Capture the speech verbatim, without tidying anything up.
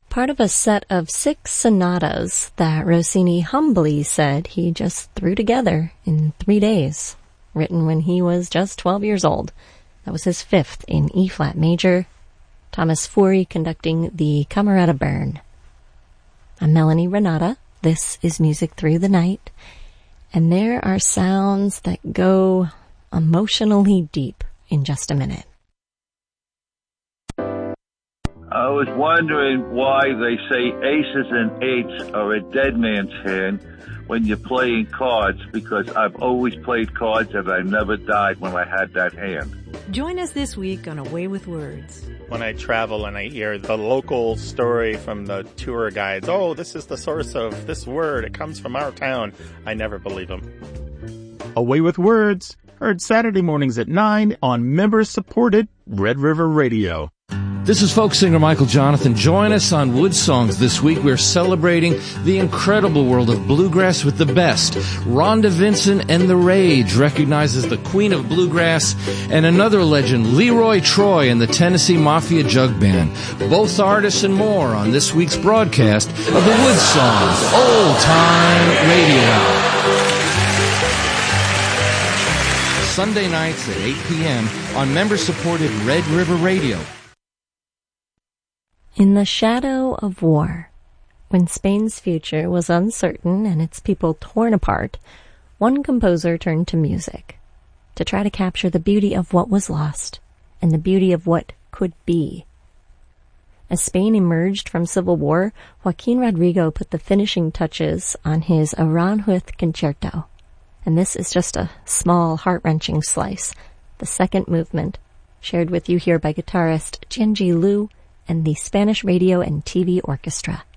part of a set of six sonatas that Rossini humbly said he just threw together in three days, written when he was just twelve years old. That was his fifth in E-flat major. Thomas Fury conducting the Camerata Bern. I'm Melanie Renata. This is Music Through the Night. And there are sounds that go emotionally deep in just a minute. I was wondering why they say aces and eights are a dead man's hand when you're playing cards, because I've always played cards and I never died when I had that hand. Join us this week on Away with Words. When I travel and I hear the local story from the tour guides, oh, this is the source of this word, it comes from our town, I never believe them. Away with Words, heard Saturday mornings at nine on member-supported Red River Radio. This is folk singer Michael Jonathan. Join us on Wood Songs this week. We're celebrating the incredible world of bluegrass with the best. Rhonda Vincent and the Rage recognizes the queen of bluegrass, and another legend, Leroy Troy and the Tennessee Mafia Jug Band. Both artists and more on this week's broadcast of the Wood Songs Old Time Radio Hour. Sunday nights at eight p.m. on member-supported Red River Radio. In the shadow of war, when Spain's future was uncertain and its people torn apart, one composer turned to music to try to capture the beauty of what was lost and the beauty of what could be. As Spain emerged from civil war, Joaquin Rodrigo put the finishing touches on his Aranjuez Concerto, and this is just a small, heart-wrenching slice, the second movement, shared with you here by guitarist Genji Liu and the Spanish Radio and T V Orchestra.